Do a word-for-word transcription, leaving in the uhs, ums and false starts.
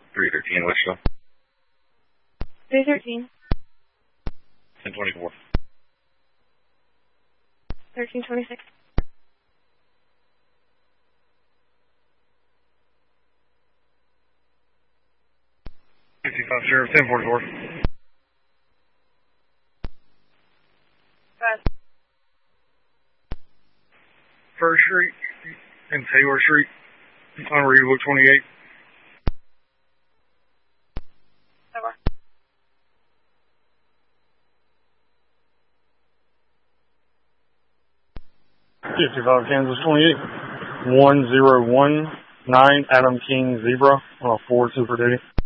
three thirteen, Wichita. three thirteen. ten twenty-four. thirteen twenty-six. fifty-five, Sheriff, ten forty-four. Five. First Street and Taylor Street, unreadable twenty-eight. Over. fifty-five, Kansas twenty-eight. one zero one nine, Adam King Zebra on a Ford Super Duty.